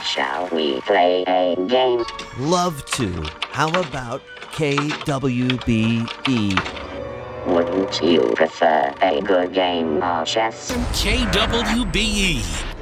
Shall we play a game? Love to. How about KWBE? Wouldn't you prefer a good game of chess? KWBE